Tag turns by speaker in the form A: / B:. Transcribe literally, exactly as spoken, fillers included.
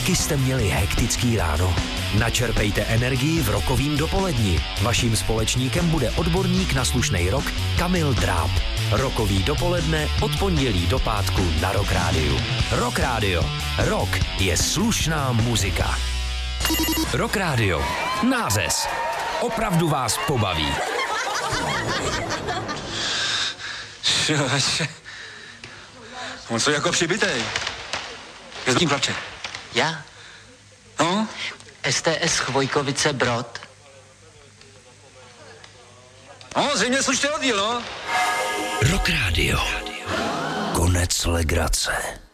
A: Taky jste měli hektický ráno? Načerpejte energii v rokovým dopoledni. Vaším společníkem bude odborník na slušnej rock Kamil Dráb. Rokový dopoledne od pondělí do pátku na Rock Rádiu. Rock Rádio. Rock je slušná muzika. Rock Rádio. Nářez. Opravdu vás pobaví.
B: On co jako přibitej. Je s tím chlapče.
C: Já?
B: No?
C: S T S Chvojkovice Brod.
B: No, zřejmě slušný oddíl, no.
A: Rock Rádio. Konec legrace.